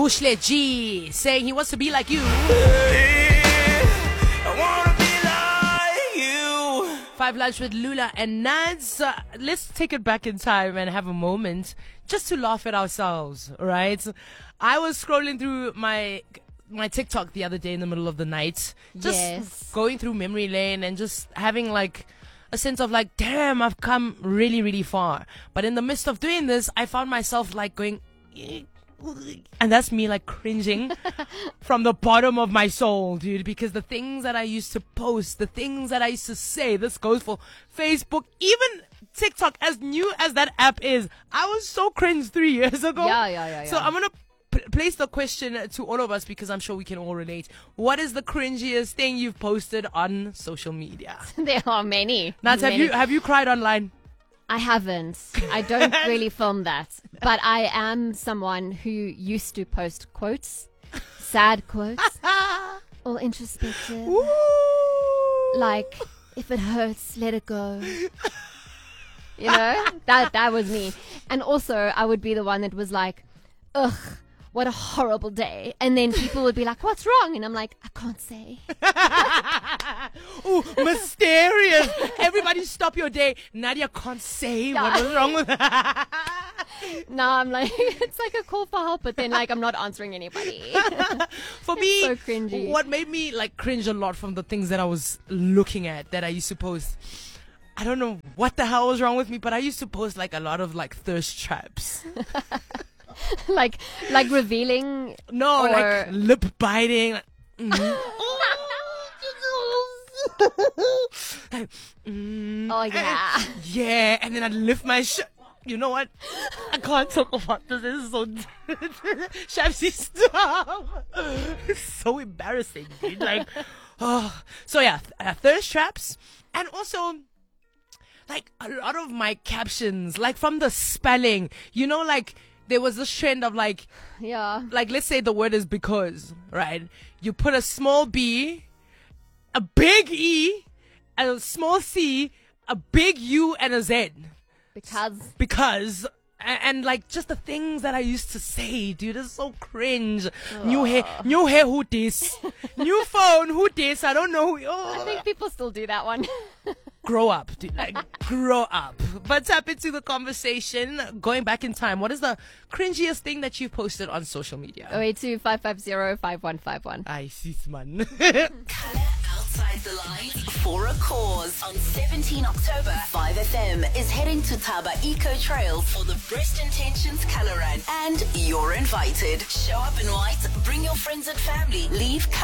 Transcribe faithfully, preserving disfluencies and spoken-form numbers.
Bushle G saying he wants to be like you. I wanna be like you. Five Lunch with Lula and Nads. Uh, let's take it back in time and have a moment just to laugh at ourselves, right? I was scrolling through my my TikTok the other day in the middle of the night, just Yes. going through memory lane and just having like a sense of like, damn, I've come really, really far. But in the midst of doing this, I found myself like going, and that's me like cringing from the bottom of my soul, dude, because the things that I used to post, the things that I used to say, this goes for Facebook, even TikTok, as new as that app is, I was so cringe three years ago. Yeah, yeah, yeah, So yeah. I'm going to p- place the question to all of us because I'm sure we can all relate. What is the cringiest thing you've posted on social media? There are many. Nats, have many. you, have you cried online? I haven't. I don't really film that. But I am someone who used to post quotes, sad quotes, all introspective. Ooh. Like, if it hurts, let it go. You know? That that was me. And also, I would be the one that was like, ugh, what a horrible day. And then people would be like, what's wrong? And I'm like, I can't say. Ooh, mysterious. Everybody stop your day. Nadia can't say Yeah. what was wrong with her. No, I'm like, it's like a call for help, but then like I'm not answering anybody. For me, so cringy. what made me like cringe a lot from the things that I was looking at that I used to post, I don't know what the hell was wrong with me, but I used to post like a lot of like thirst traps. like like revealing No, Or- like lip biting. Like, mm. Like, mm, Oh yeah. yeah, and then I'd lift my shirt. You know what? I can't talk about this. This is so Shamsi, stop. It's so embarrassing, dude. Like, oh. So yeah, th- uh, thirst traps, and also like a lot of my captions, like from the spelling. You know, like there was this trend of like, Yeah. like let's say the word is because, right? You put a small b, a big e, a small c, a big u, and a z. Because Because a- and like just the things that I used to say, dude, it's so cringe. New hair, new hair, who this? New phone, who this? I don't know. Who, oh. I think people still do that one. Grow up, dude. Like, grow up. But tap into the conversation. Going back in time, what is the cringiest thing that you've posted on social media? oh eight two, five five zero, five one five one. I see, man. Color outside the lines for a cause. On seventeenth October, five F M is heading to Taba Eco Trail for the Best Intentions Color Run. And you're invited. Show up in white, bring your friends and family, leave